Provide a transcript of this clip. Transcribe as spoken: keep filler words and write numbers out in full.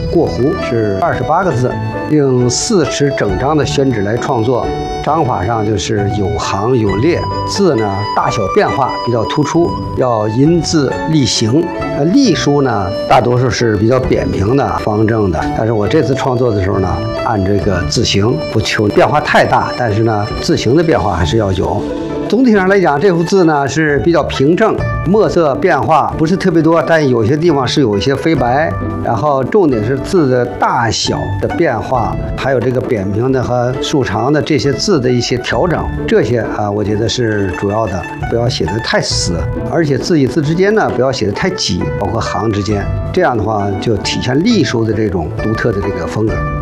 过湖是二十八个字，用四尺整张的宣纸来创作。章法上就是有行有列，字呢大小变化比较突出，要因字立形。呃，隶书呢大多数是比较扁平的、方正的，但是我这次创作的时候呢，按这个字形，不求变化太大，但是呢字形的变化还是要有。总体上来讲，这幅字呢是比较平正，墨色变化不是特别多，但有些地方是有一些飞白。然后重点是字的大小的变化，还有这个扁平的和竖长的这些字的一些调整，这些啊，我觉得是主要的，不要写得太死，而且字与字之间呢，不要写得太挤，包括行之间，这样的话就体现隶书的这种独特的这个风格。